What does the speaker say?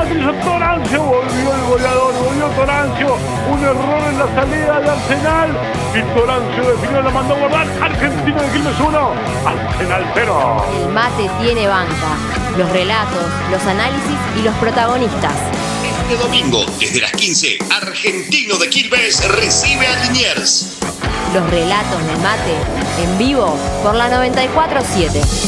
Patricio Torancio, volvió el goleador, volvió Torancio, un error en la salida de Arsenal, y Torancio definió, la mandó a guardar. Argentino de Quilmes 1, Arsenal 0. El mate tiene banca, los relatos, los análisis y los protagonistas. Este domingo, desde las 15, Argentino de Quilmes recibe a Liniers. Los relatos del mate, en vivo, por la 94.7.